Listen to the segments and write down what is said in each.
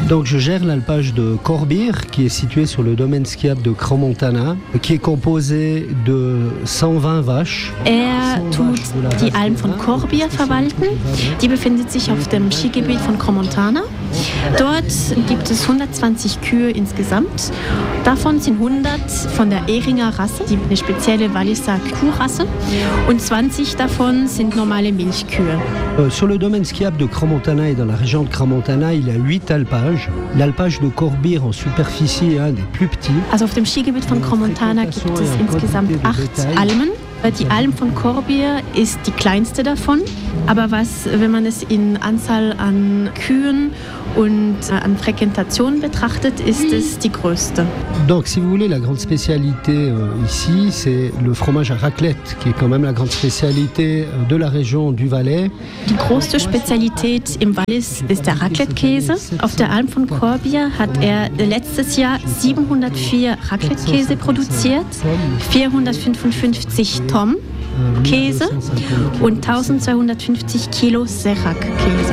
Donc je gère l'alpage de Corbières, qui est situé sur le domaine skiable de Crans-Montana, qui est composé de 120 vaches. Er tut die Alm von Corbières verwalten. Die befindet sich auf dem Skigebiet von Crans-Montana. Dort gibt es 120 Kühe insgesamt. Davon sind 100 von der Ehringer Rasse, die spezielle Walliser Kuhrasse. Und 20 davon sind normale Milchkühe. Sur le domaine skiable de Crans-Montana et dans la région de Crans-Montana, il y a 8 alpages. L'alpage de Corbières en superficie est un des plus petits. Also auf dem Skigebiet von Crans-Montana gibt es insgesamt 8 Almen. Die Alm von Corbières ist die kleinste davon, aber wenn man es in Anzahl an Kühen und an Frequentation betrachtet, ist es die größte. Donc, si vous voulez, la grande spécialité ici, c'est le fromage à raclette, qui est quand même la grande spécialité de la région du Valais. Die größte Spezialität im Wallis ist der Raclette-Käse. Auf der Alm von Corbières hat er letztes Jahr 704 Raclette-Käse produziert, 455 Tonnen Käse und 1250 Kilo Serac-Käse.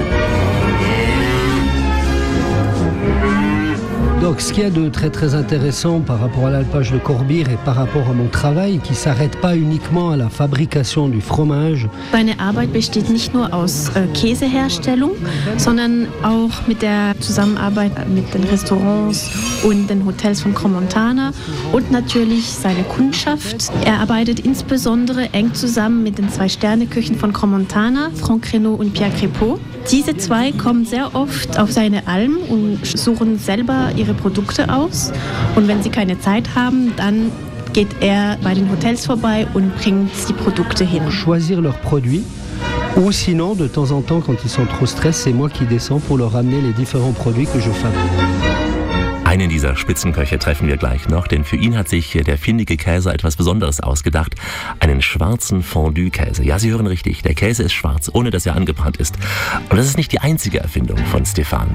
Donc, ce qu'il y a de très très intéressant par rapport à l'alpage de Corbières et par rapport à mon travail, qui ne s'arrête pas uniquement à la fabrication du fromage. Seine Arbeit besteht nicht nur aus Käseherstellung, sondern auch mit der Zusammenarbeit mit den Restaurants und den Hotels von Crans-Montana und natürlich seine Kundschaft. Er arbeitet insbesondere eng zusammen mit den 2-Sterne-Köchen von Crans-Montana, Franck Reynaud und Pierre Crépeau. Diese 2 kommen sehr oft auf seine Alm und suchen selber ihre Produkte aus. Und wenn sie keine Zeit haben, dann geht er bei den Hotels vorbei und bringt die Produkte hin. Choisir leurs produits. Ou sinon, de temps en temps, quand ils sont trop stressés, c'est moi qui descends pour leur amener les différents produits que je fabrique. Einen dieser Spitzenköche treffen wir gleich noch, denn für ihn hat sich der findige Käser etwas Besonderes ausgedacht. Einen schwarzen Fondue-Käse. Ja, Sie hören richtig, der Käse ist schwarz, ohne dass er angebrannt ist. Und das ist nicht die einzige Erfindung von Stéphane.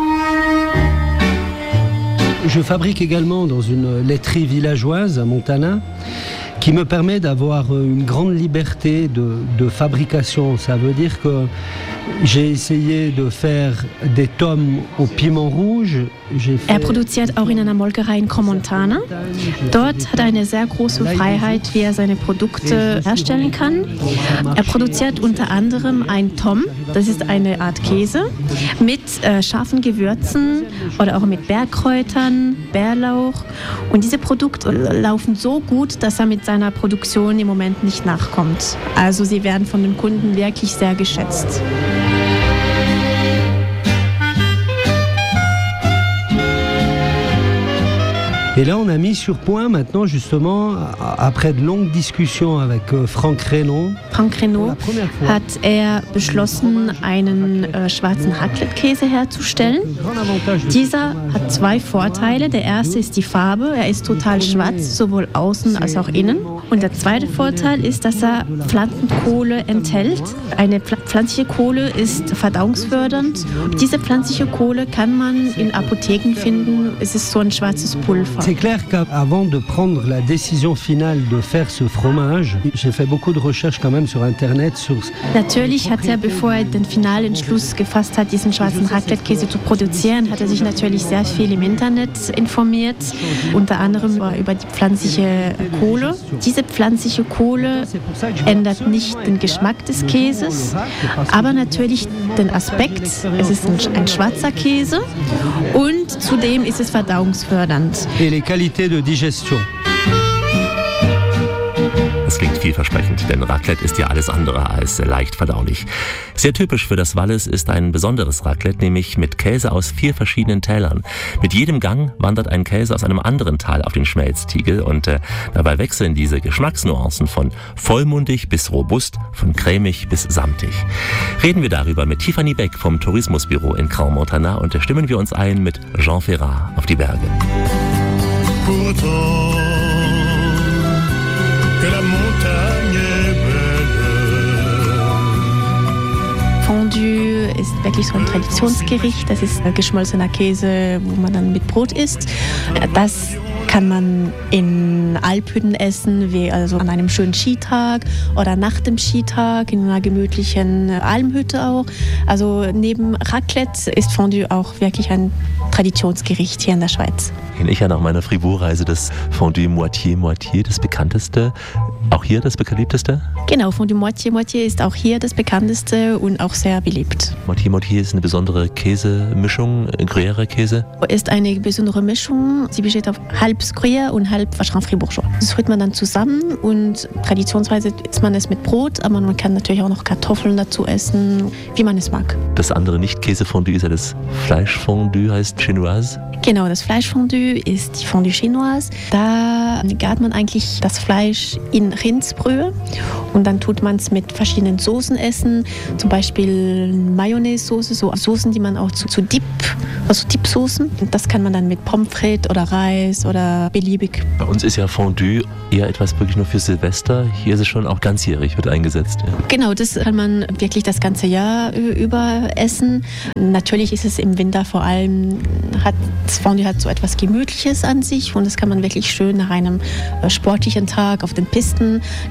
Je fabrique également dans une laiterie villageoise à Montana, qui me permet d'avoir une grande liberté de fabrication. Ça veut dire que j'ai essayé de faire des tomes au piment rouge. Er produziert auch in einer Molkerei in Crans-Montana. Dort hat er eine sehr große Freiheit, wie er seine Produkte herstellen kann. Er produziert unter anderem ein Tom, das ist eine Art Käse, mit scharfen Gewürzen oder auch mit Bergkräutern, Bärlauch. Und diese Produkte laufen so gut, dass er mit seiner Produktion im Moment nicht nachkommt. Also sie werden von den Kunden wirklich sehr geschätzt. Et là, on a mis sur point maintenant, justement, après de longues discussions avec Franck Reynaud. Franck Reynaud hat er beschlossen, einen schwarzen Raclette-Käse herzustellen. Dieser hat 2 Vorteile. Der erste ist die Farbe. Er ist total schwarz, sowohl außen als auch innen. Und der zweite Vorteil ist, dass er Pflanzenkohle enthält. Eine pflanzliche Kohle ist verdauungsfördernd. Diese pflanzliche Kohle kann man in Apotheken finden. Es ist so ein schwarzes Pulver. C'est clair qu'avant de prendre la décision finale de faire ce fromage, j'ai fait beaucoup de recherches quand même sur Internet. Natürlich hat er, bevor er den finalen Entschluss gefasst hat, diesen schwarzen Raclette-Käse zu produzieren, hat er sich natürlich sehr viel im Internet informiert, unter anderem über die pflanzliche Kohle. Diese pflanzliche Kohle ändert nicht den Geschmack des Käses, aber natürlich den Aspekt. Es ist ein schwarzer Käse und zudem ist es verdauungsfördernd. Et les qualités de digestion. Das klingt vielversprechend, denn Raclette ist ja alles andere als leicht verdaulich. Sehr typisch für das Wallis ist ein besonderes Raclette, nämlich mit Käse aus 4 verschiedenen Tälern. Mit jedem Gang wandert ein Käse aus einem anderen Tal auf den Schmelztiegel und dabei wechseln diese Geschmacksnuancen von vollmundig bis robust, von cremig bis samtig. Reden wir darüber mit Tiffany Beck vom Tourismusbüro in Crans-Montana und stimmen wir uns ein mit Jean Ferrat auf die Berge. Fondue ist wirklich so ein Traditionsgericht. Das ist geschmolzener Käse, wo man dann mit Brot isst. Das kann man in Alphütten essen, wie also an einem schönen Skitag oder nach dem Skitag in einer gemütlichen Almhütte auch. Also neben Raclette ist Fondue auch wirklich ein Traditionsgericht hier in der Schweiz. Kenne ich ja nach meiner Fribourg-Reise das Fondue Moitié-Moitié, das bekannteste. Auch hier das beliebteste? Genau, Fondue Moitié-Moitié ist auch hier das bekannteste und auch sehr beliebt. Moitié-Moitié ist eine besondere Käsemischung, Gruyère-Käse? Ist eine besondere Mischung. Sie besteht auf halb Gruyère und halb Vacherin Fribourgeois. Das rührt man dann zusammen und traditionsweise isst man es mit Brot, aber man kann natürlich auch noch Kartoffeln dazu essen, wie man es mag. Das andere Nicht-Käsefondue ist ja das Fleischfondue, heißt Chinoise? Genau, das Fleischfondue ist die Fondue Chinoise. Da gart man eigentlich das Fleisch in Rindsbrühe und dann tut man es mit verschiedenen Soßen essen, zum Beispiel Mayonnaise-Soße, so Soßen, die man auch zu Dip, also Dip-Soßen. Das kann man dann mit Pommes frites oder Reis oder beliebig. Bei uns ist ja Fondue eher etwas wirklich nur für Silvester. Hier ist es schon auch ganzjährig, wird eingesetzt. Ja. Genau, das kann man wirklich das ganze Jahr über essen. Natürlich ist es im Winter vor allem, das Fondue hat so etwas Gemütliches an sich und das kann man wirklich schön nach einem sportlichen Tag auf den Pisten